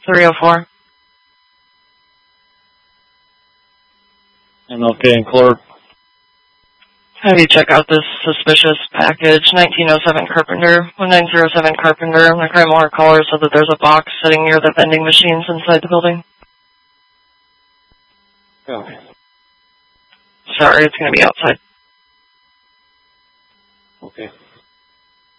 304. MLK and Clark. Have you check out this suspicious package, 1907 Carpenter, 1907 Carpenter. The crime alert caller said that there's a box sitting near the vending machines inside the building. Okay. Sorry, it's going to be outside. Okay.